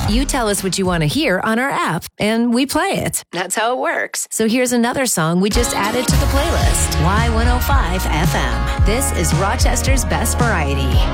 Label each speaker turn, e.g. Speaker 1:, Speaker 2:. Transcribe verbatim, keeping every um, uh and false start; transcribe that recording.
Speaker 1: You tell us what you want to hear on our app, and we play it. That's how it works. So here's another song we just added to the playlist. Y one oh five F M. This is Rochester's Best Variety.